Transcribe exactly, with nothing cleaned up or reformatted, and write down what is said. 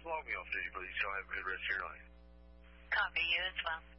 Log me off duty, please. Y'all have a good rest of your night. Copy you as well.